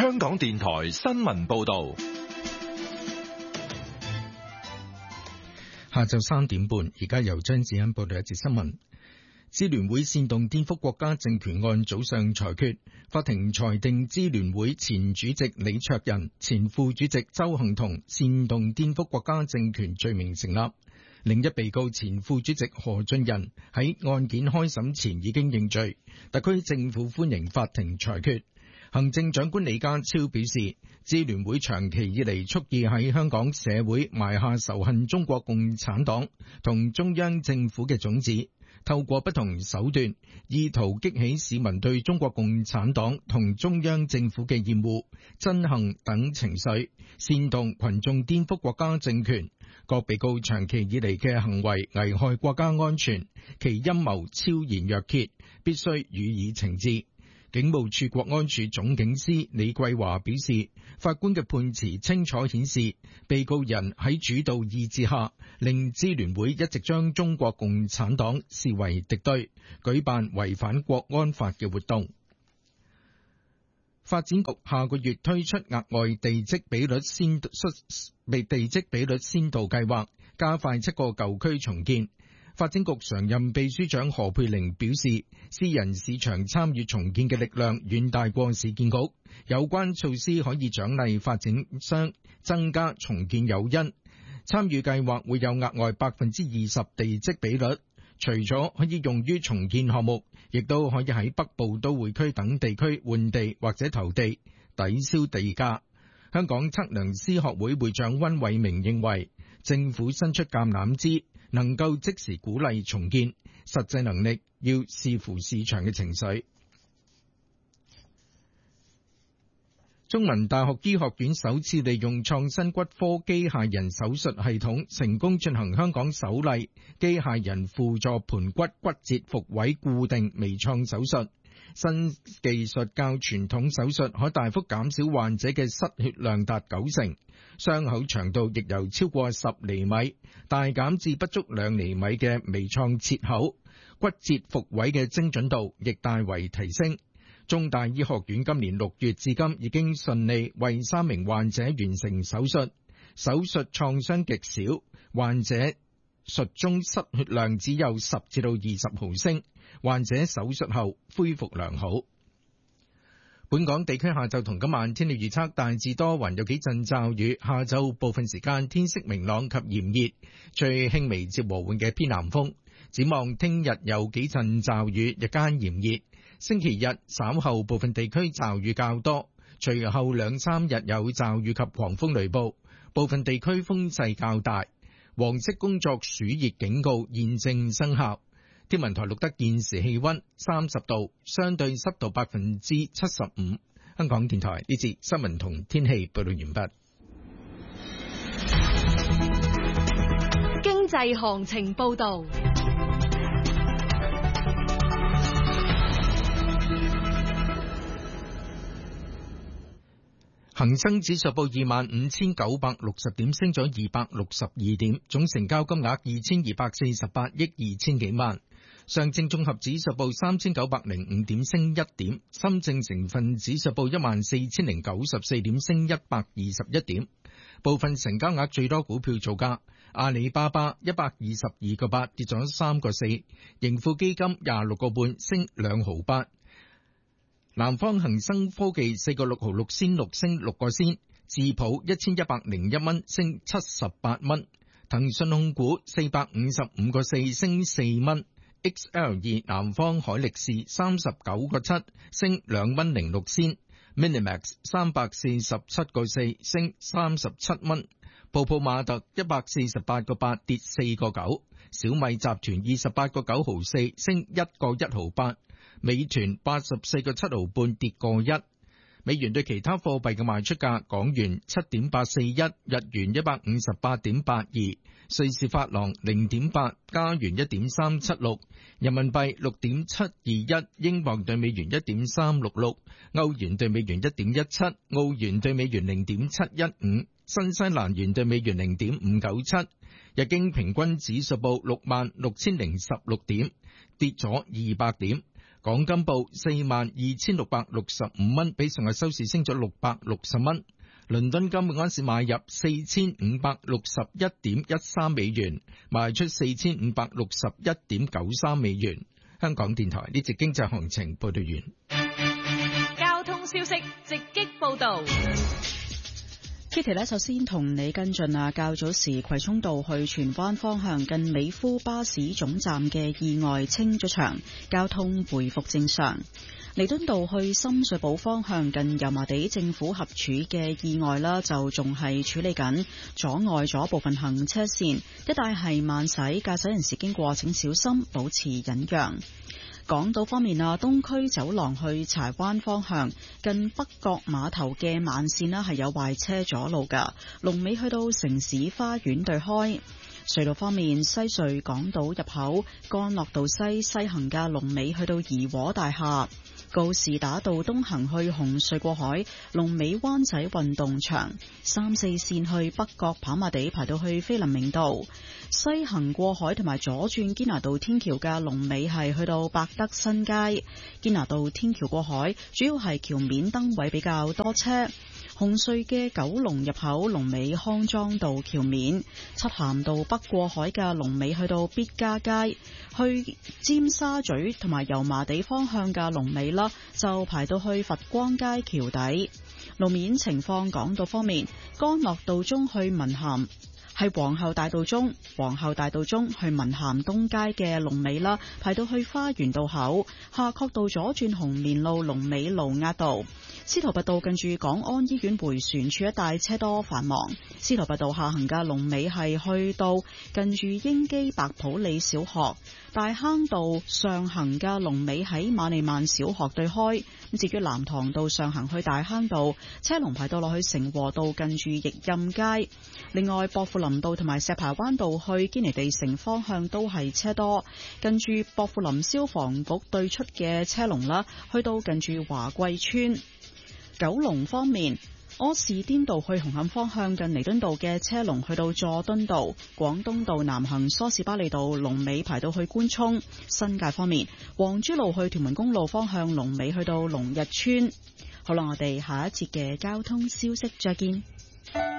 香港電台新聞報道。 下晝3點半，而家由張子欣報道一節新聞。支聯會煽動顛覆國家政權案早上裁決，法庭裁定支聯會前主席李卓人、前副主席鄒幸彤煽動顛覆國家政權罪名成立。另一被告前副主席何俊仁喺案件開審前已經認罪。特區政府歡迎法庭裁決。行政長官李家超表示，支聯會長期以嚟蓄意喺香港社會埋下仇恨中國共產黨同中央政府嘅種子，透過不同手段，意圖激起市民對中國共產黨同中央政府嘅厭惡、憎恨等情緒，煽動群眾顛覆國家政權。各被告長期以嚟嘅行為危害國家安全，其陰謀昭然若揭，必須予以懲治。警務處國安處總警司李桂華表示，法官嘅判詞清楚顯示，被告人喺主導意志下，令支聯會一直將中國共產黨視為敵對，舉辦違反國安法嘅活動。發展局下個月推出額外地積比率先導計劃，加快7個舊區重建。發展局常任秘書長何佩玲表示，私人市場參與重建嘅力量遠大過市建局，有關措施可以獎勵發展商，增加重建誘因。參與計劃會有額外20%地積比率，除咗可以用於重建項目，亦都可以喺北部都會區等地區換地或者投地，抵消地價。香港測量師學會會長溫偉明認為，政府伸出橄欖枝，能夠即時鼓勵重建，實際能力要視乎市場嘅情緒。中文大學醫學院首次利用創新骨科機械人手術系統，成功進行香港首例機械人輔助盤骨骨折復位固定微創手術。新技術較傳統手術可大幅減少患者嘅失血量達90%，傷口長度亦由超過10厘米大減至不足2厘米嘅微創切口，骨折復位嘅精準度亦大為提升。中大醫學院今年6月至今已經順利為3名患者完成手術，手術創傷極少，患者術中失血量只有10至20毫升，患者手術後恢復良好。本港地區下晝同今晚天氣預測，大致多雲，有幾陣驟雨，下晝部分時間天色明朗及炎熱，最輕微至和緩嘅偏南風。展望聽日有幾陣驟雨，日間炎熱。星期日稍後部分地區驟雨較多，隨後2-3日有驟雨及狂風雷暴，部分地區風勢較大。黃色工作暑熱警告現正生效。天文台錄得現時氣溫30度，相對濕度75%。香港電台呢節新聞同天氣報道完畢。 經濟行情報道。 恒生指數報25,960點，升咗262點，總成交金額2248億2千幾萬。上證綜合指數報3905點，升1點。深證成分指數報14,094點，升121點。部分成交額最多股票造價：阿里巴巴122個8，跌咗3個4；盈富基金26個半，升2毫8。南方恒生科技4個6毫6仙6，升6個仙；智普1101蚊，升78蚊；騰訊控股455個4，升4蚊；XL2 南方海力士39個7，升2蚊06仙；Minimax 347個4，升37蚊；泡泡瑪特148個8，跌4個9；小米集團28個9毫4，升1個1毫8。美團84個7毫半，跌個1。美元對其他貨幣嘅賣出價：港元7.841，日元158.82，瑞士法郎0.8，加元1.376，人民幣6.721，英鎊對美元1.366，歐元對美元1.17，澳元對美元0.715，新西蘭元對美元0.597。日經平均指數報66,016點，跌咗200點。 港金報42,665蚊，比上日收市升咗660蚊。倫敦金每盎司買入4561.13美元，賣出4561.93美元。香港電台呢節經濟行情報道完。 交通消息直擊報道。 Kitty 呢，首先同你跟進較早時葵涌道去荃灣方向近美孚巴士總站嘅意外清咗場，交通回復正常。彌敦道去深水埗方向近油麻地政府合署嘅意外啦，就仲係處理緊，阻礙咗部分行車線，一帶係慢駛，駕駛人士經過請小心，保持忍讓。港島方面東區走廊去柴灣方向近北角碼頭嘅慢線係有壞車阻路㗎，龍尾去到城市花園對開。隧道方面，西隧港島入口干諾道西行嘅龍尾去到怡和大廈。告士打道東行去紅隧過海，龍尾灣仔運動場；3、4線去北角跑馬地排到去菲林明道。西行過海同埋左轉堅拿道天橋嘅龍尾係去到百德新街。堅拿道天橋過海主要係橋面燈位比較多車。紅隧嘅九龍入口龍尾康莊道橋面，漆咸道北過海嘅龍尾去到必嘉街，去尖沙咀同埋油麻地方向嘅龍尾啦，就排到去佛光街橋底。路面情況，港島方面，干諾道中去文咸係皇后大道中去文咸東街嘅龍尾啦，排到去花園道口。夏慤道左轉紅棉路龍尾盧押道。司徒拔道近住港安醫院迴旋處一帶車多繁忙。司徒拔道下行嘅龍尾係去到近住英基白普理小學。大坑道上行嘅龍尾喺馬利曼小學對開。至於南塘道上行去大坑道，車龍排到落去成和道近住逸蔭街。另外，薄扶林道同埋石排灣道去堅尼地城方向都係車多，近住薄扶林消防局對出嘅車龍啦，去到近住華貴村。九龍方面，柯士甸道去紅磡方向近彌敦道嘅車龍去到佐敦道。廣東道南行梳士巴利道龍尾排到去官涌。新界方面，黃珠路去屯門公路方向龍尾去到龍日村。好啦，我哋下一節嘅交通消息再見。